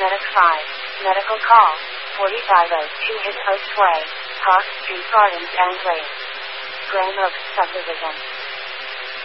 Medic 5, medical call, 4502 His Post Way, Park Street Gardens and Lakes. Grand Oaks Subdivision.